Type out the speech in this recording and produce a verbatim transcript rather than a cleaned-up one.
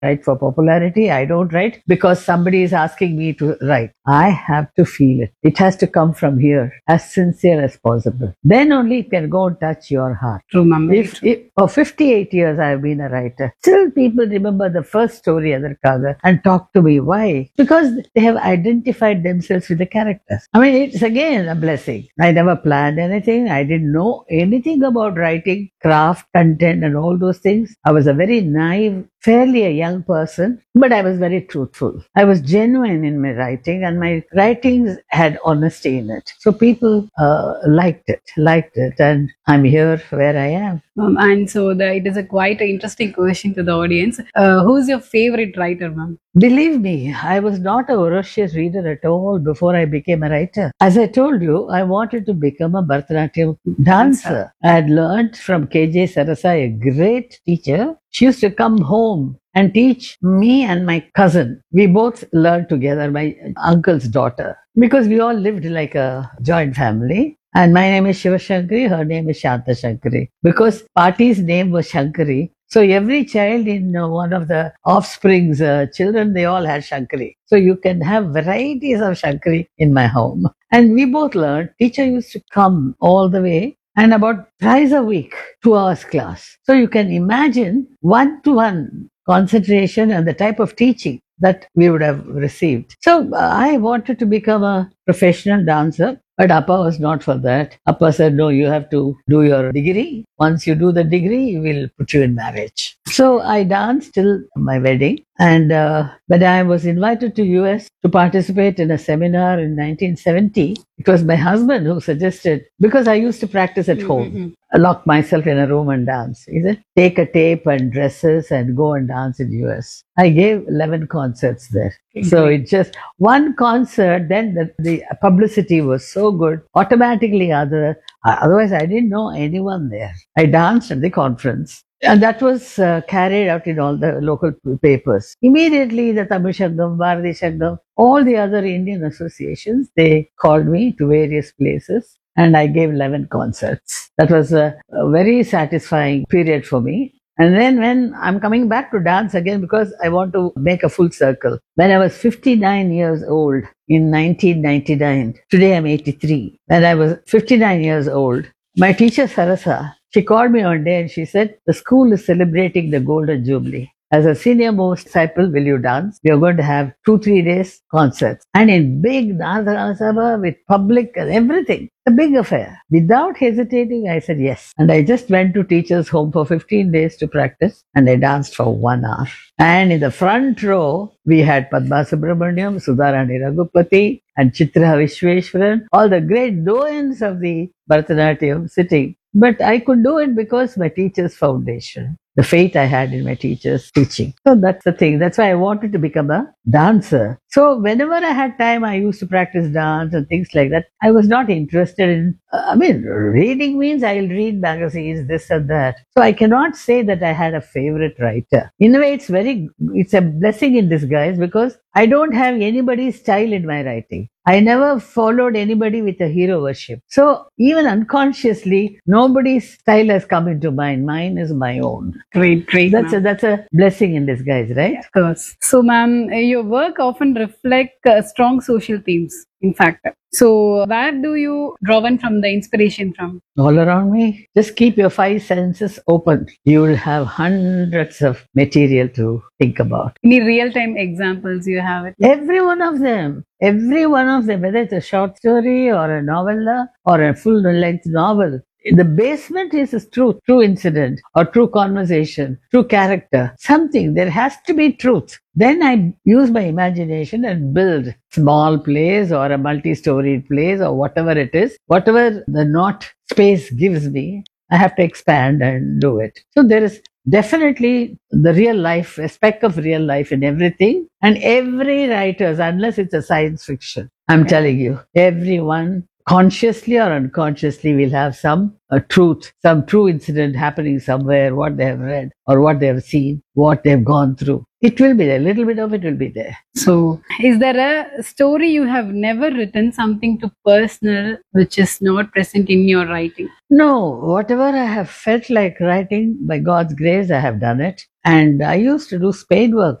write for popularity. I don't write because somebody is asking me to write. I have to feel it. It has to come from here, as sincere as possible. Then only it can go and touch your heart. True, ma'am. If, if for fifty-eight years I have been a writer, still people remember the first story Adarkaga and talk to me. Why? Because they have identified themselves with the characters. I mean, it's again a blessing. I never planned anything. I didn't know anything about writing, craft, content, and all those things. I was a very naive, fairly a young person, but I was very truthful. I was genuine in my writing, and my writings had honesty in it. So people uh, liked it, liked it, and I'm here where I am. Um, and so the, it is a quite an interesting question to the audience. Uh, who's your favorite writer, ma'am? Believe me, I was not a voracious reader at all before I became a writer. As I told you, I wanted to become a Bharatanatyam dancer. I had learned from K J Sarasa, a great teacher. She used to come home and teach me and my cousin. We both learned together, my uncle's daughter, because we all lived like a joint family. And my name is Shiva Shankari, her name is Shanta Shankari. Because Pati's name was Shankari, so every child in uh, one of the offspring's uh, children, they all had Shankari. So you can have varieties of Shankari in my home. And we both learned, teacher used to come all the way and about thrice a week, two hours class. So you can imagine one-to-one concentration and the type of teaching that we would have received. So uh, I wanted to become a professional dancer, but Appa was not for that. Appa said, no, you have to do your degree. Once you do the degree, we will put you in marriage. So I danced till my wedding. And uh, when I was invited to U S to participate in a seminar in nineteen seventy, it was my husband who suggested, because I used to practice at home, Mm-hmm. I lock myself in a room and dance. He said, take a tape and dresses and go and dance in U S. I gave eleven concerts there. So it just one concert, then the, the publicity was so good. Automatically, other otherwise I didn't know anyone there. I danced at the conference. And that was uh, carried out in all the local papers. Immediately, the Tamil Sangam, Bharati Sangam, all the other Indian associations, they called me to various places and I gave eleven concerts. That was a, a very satisfying period for me. And then when I'm coming back to dance again, because I want to make a full circle. When I was fifty-nine years old in nineteen ninety-nine, today I'm eighty-three. When I was fifty-nine years old, my teacher Sarasa, she called me one day and she said, the school is celebrating the Golden Jubilee. As a senior most disciple, will you dance? We are going to have two, three days concerts. And in big dance sabha with public and everything. A big affair. Without hesitating, I said yes. And I just went to teacher's home for fifteen days to practice. And I danced for one hour. And in the front row, we had Padma Subramaniam, Sudharani Raghupati, and Chitra Vishweshwaran, all the great doyens of the Bharatanatyam sitting. But I could do it because my teacher's foundation, the faith I had in my teacher's teaching. So that's the thing. That's why I wanted to become a dancer. So whenever I had time, I used to practice dance and things like that. I was not interested in, uh, I mean, reading means I'll read magazines, this and that. So I cannot say that I had a favorite writer. In a way, it's very, it's a blessing in disguise because I don't have anybody's style in my writing. I never followed anybody with a hero worship. So even unconsciously, nobody's style has come into mind. Mine is my own. Great, great. That's a, ma'am. that's a blessing in disguise, right? Of course. So, ma'am, your work often reflect uh, strong social themes, in fact. So, where do you draw one from the inspiration from? All around me. Just keep your five senses open. You will have hundreds of material to think about. Any real-time examples you have? It? Every one of them. Every one of them, whether it's a short story or a novella or a full-length novel. The basement is a true, true incident or true conversation, true character, something. There has to be truth. Then I use my imagination and build small plays or a multi-storied plays or whatever it is. Whatever the not space gives me, I have to expand and do it. So there is definitely the real life, a speck of real life in everything. And every writer, unless it's a science fiction, I'm telling you, everyone consciously or unconsciously will have some uh, truth, some true incident happening somewhere, what they have read or what they have seen, what they've gone through. It will be there. A little bit of it will be there. So, is there a story you have never written, something too personal, which is not present in your writing? No, whatever I have felt like writing, by God's grace, I have done it. And I used to do spade work